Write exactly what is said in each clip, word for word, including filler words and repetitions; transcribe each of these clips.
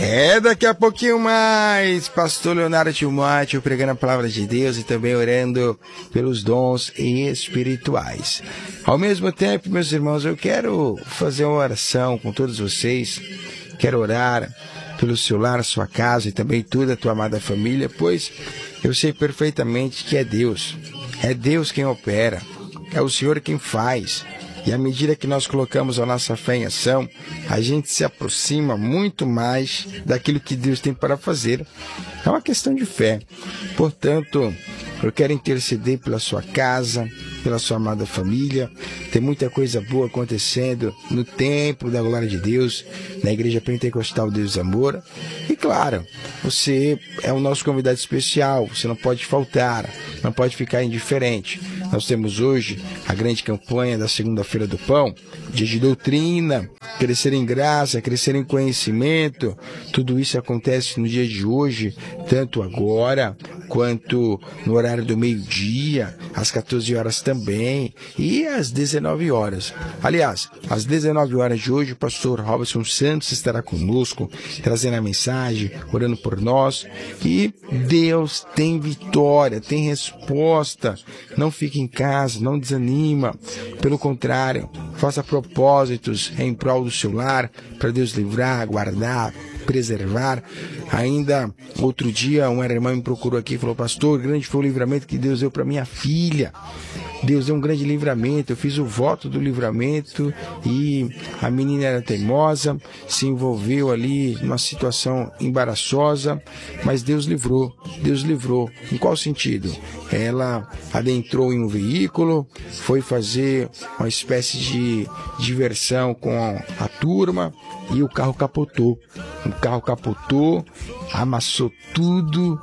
É, daqui a pouquinho mais, pastor Leonardo Timóteo pregando a palavra de Deus e também orando pelos dons espirituais. Ao mesmo tempo, meus irmãos, eu quero fazer uma oração com todos vocês, quero orar pelo seu lar, sua casa e também toda a tua amada família, pois eu sei perfeitamente que é Deus, é Deus quem opera, é o Senhor quem faz. E à medida que nós colocamos a nossa fé em ação, a gente se aproxima muito mais daquilo que Deus tem para fazer. É uma questão de fé. Portanto, eu quero interceder pela sua casa, pela sua amada família. Tem muita coisa boa acontecendo no templo da glória de Deus, na Igreja Pentecostal Deus Amor. E claro, você é o nosso convidado especial, você não pode faltar, não pode ficar indiferente. Nós temos hoje a grande campanha da Segunda-feira do Pão, dia de doutrina, crescer em graça, crescer em conhecimento. Tudo isso acontece no dia de hoje, tanto agora quanto no horário do meio-dia, às quatorze horas também e às dezenove horas. Aliás, às dezenove horas de hoje, o pastor Robson Santos estará conosco, trazendo a mensagem, orando por nós. E Deus tem vitória, tem resposta. Não fique em casa, não desanima. Pelo contrário, faça propósitos em prol do seu lar, para Deus livrar, guardar, preservar. Ainda outro dia, uma irmã me procurou aqui e falou: pastor, grande foi o livramento que Deus deu para minha filha. Deus deu um grande livramento. Eu fiz o voto do livramento e a menina era teimosa, se envolveu ali numa situação embaraçosa, mas Deus livrou, Deus livrou. Em qual sentido? Ela adentrou em um veículo, foi fazer uma espécie de diversão com a turma e o carro capotou. O carro capotou, amassou tudo,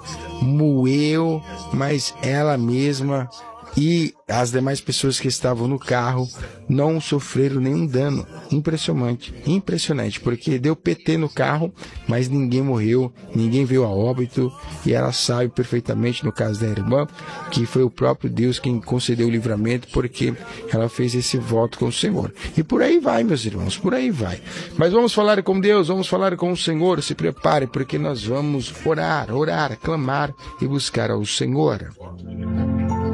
moeu, mas ela mesma e as demais pessoas que estavam no carro não sofreram nenhum dano. Impressionante, impressionante, porque deu P T no carro, mas ninguém morreu, ninguém veio a óbito, e ela sabe perfeitamente, no caso da irmã, que foi o próprio Deus quem concedeu o livramento, porque ela fez esse voto com o Senhor. E por aí vai, meus irmãos, por aí vai. Mas vamos falar com Deus, vamos falar com o Senhor. Se prepare, porque nós vamos orar, orar, clamar e buscar ao Senhor.